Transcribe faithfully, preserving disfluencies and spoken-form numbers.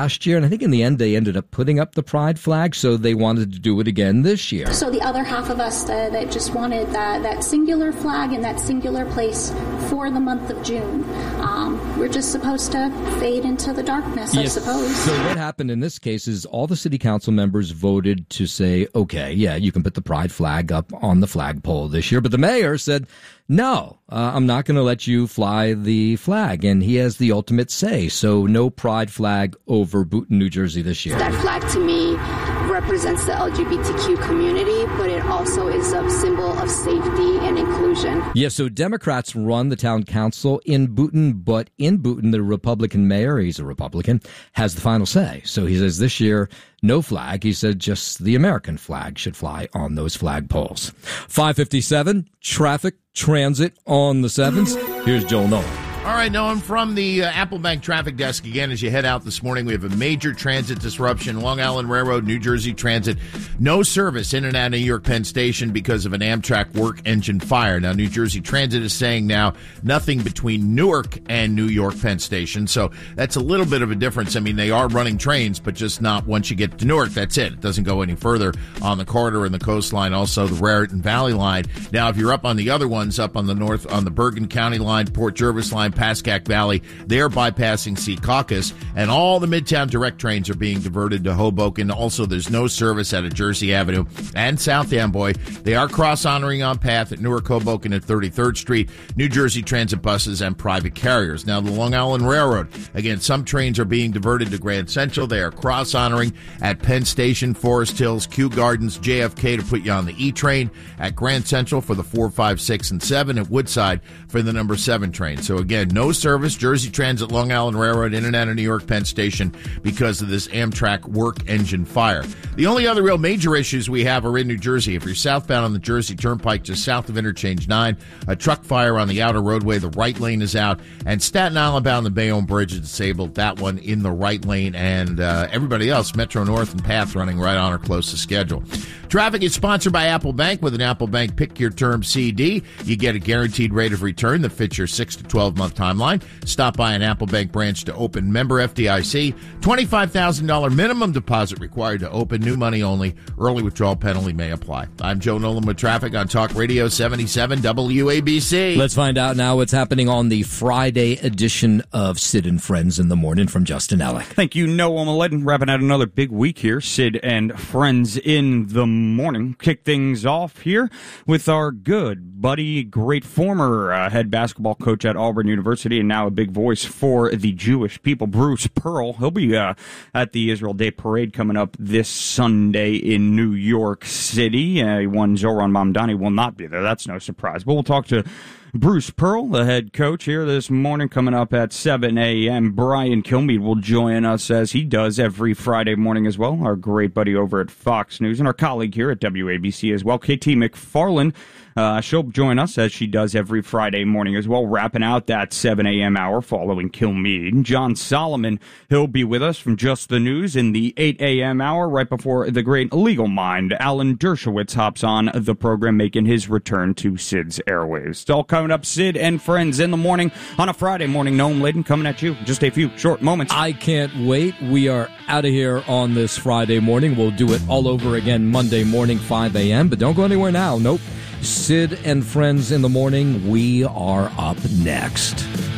last year, and I think in the end they ended up putting up the pride flag, so they wanted to do it again this year. So the other half of us uh, that just wanted that, that singular flag in that singular place for the month of June. Um, we're just supposed to fade into the darkness, yes. I suppose. So what happened in this case is all the city council members voted to say, okay, yeah, you can put the pride flag up on the flagpole this year, but the mayor said, no, uh, I'm not going to let you fly the flag, and he has the ultimate say. So no pride flag over Boonton, New Jersey this year. That flag to me represents the L G B T Q community, but it also is a symbol of safety and inclusion. Yeah, so Democrats run the town council in Boonton, but in Boonton, the Republican mayor, he's a Republican, has the final say. So he says this year, no flag. He said just the American flag should fly on those flagpoles. five fifty-seven, traffic, transit on the sevens. Here's Joel Nolan. All right, Noam, from the uh, Applebank traffic desk again. As you head out this morning, we have a major transit disruption. Long Island Railroad, New Jersey Transit, no service in and out of New York Penn Station because of an Amtrak work engine fire. Now, New Jersey Transit is saying now nothing between Newark and New York Penn Station. So that's a little bit of a difference. I mean, they are running trains, but just not once you get to Newark. That's it. It doesn't go any further on the corridor and the coastline, also the Raritan Valley line. Now, if you're up on the other ones, up on the north, on the Bergen County line, Port Jervis line, Pascack Valley, they're bypassing Secaucus, and all the Midtown direct trains are being diverted to Hoboken. Also, there's no service out of Jersey Avenue and South Amboy. They are cross-honoring on path at Newark, Hoboken at thirty-third Street, New Jersey Transit buses and private carriers. Now, the Long Island Railroad, again, some trains are being diverted to Grand Central. They are cross-honoring at Penn Station, Forest Hills, Kew Gardens, J F K to put you on the E train, at Grand Central for the four, five, six, and seven, at Woodside for the number seven train. So again, no service, Jersey Transit, Long Island Railroad, in and out of New York Penn Station because of this Amtrak work engine fire. The only other real major issues we have are in New Jersey. If you're southbound on the Jersey Turnpike, just south of Interchange nine, a truck fire on the outer roadway, the right lane is out, and Staten Island bound the Bayonne Bridge is disabled, that one in the right lane, and uh, everybody else, Metro North and Path, running right on or close to schedule. Traffic is sponsored by Apple Bank. With an Apple Bank Pick Your Term C D, you get a guaranteed rate of return that fits your six to twelve month timeline. Stop by an Apple Bank branch to open. Member F D I C. twenty-five thousand dollars minimum deposit required to open. New money only. Early withdrawal penalty may apply. I'm Joe Nolan with traffic on Talk Radio seventy-seven W A B C. Let's find out now what's happening on the Friday edition of Sid and Friends in the Morning from Justin Ellick. Thank you, Noah Maledin. Wrapping out another big week here. Sid and Friends in the Morning. Kick things off here with our good buddy, great former uh, head basketball coach at Auburn University and now a big voice for the Jewish people, Bruce Pearl. He'll be uh, at the Israel Day Parade coming up this Sunday in New York City. Uh, one Zoran Mamdani will not be there. That's no surprise. But we'll talk to Bruce Pearl, the head coach, here this morning, coming up at seven a.m. Brian Kilmeade will join us as he does every Friday morning as well, our great buddy over at Fox News, and our colleague here at W A B C as well, K T McFarland. Uh, she'll join us as she does every Friday morning as well, wrapping out that seven a.m. hour following Kilmeade. John Solomon, he'll be with us from Just the News in the eight a.m. hour right before the great legal mind, Alan Dershowitz, hops on the program, making his return to Sid's airwaves. It's all coming up, Sid and Friends in the Morning on a Friday morning. Noam Laden coming at you in just a few short moments. I can't wait. We are out of here on this Friday morning. We'll do it all over again Monday morning, five a.m., but don't go anywhere now. Nope. Sid and Friends in the Morning, we are up next.